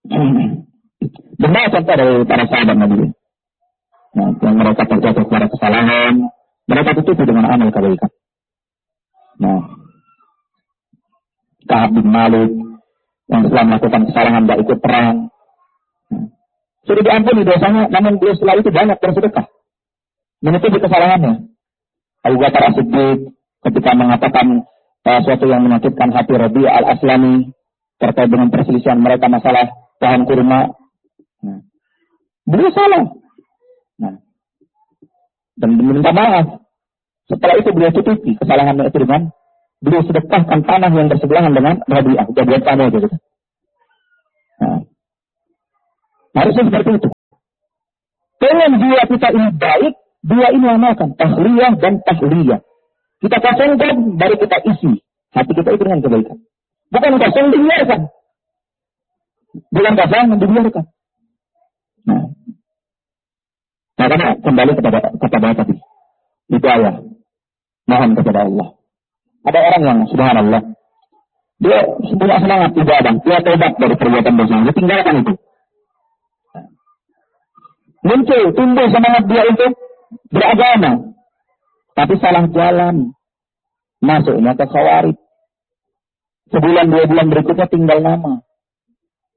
Benar contoh dari para sahabat Nabi. Nah, yang mereka terjatuh pada kesalahan, mereka tutupi dengan amal kebaikan. Nah, Ka'ab bin Malik yang setelah melakukan kesalahan tidak ikut perang, sudah diampuni dosanya, namun dia setelah itu banyak bersedekah, menutupi kesalahannya. Abu Bakar As-Siddiq ketika mengatakan sesuatu yang menyakitkan hati Rabi' al-Aslami terkait dengan perselisihan mereka masalah pohon kurma, beliau salah. Dan meminta maaf. Setelah itu beliau tutupi kesalahannya itu dengan beliau sedekahkan tanah yang bersebelahan dengan Rabi'ah. Jadi tanah itu. Harusnya seperti itu. Dengan jiwa kita ini baik, dua ini amalkan, tahliyah dan tahliyah. Kita kosongkan, baru kita isi hati kita itu dengan kebaikan. Bukan kosong dibiarkan. Bukan kosong dibiarkan. Nah, karena kembali kepada tadi. Itu ayat. Mohon kepada Allah. Ada orang yang subhanallah, dia punya semangat ibadah, dia tobat dari perbuatan dosa, dia tinggalkan itu. Muncul, tumbuh semangat dia untuk beragama, tapi salah jalan, masuknya ke khawarij. Sebulan 2 bulan berikutnya tinggal nama.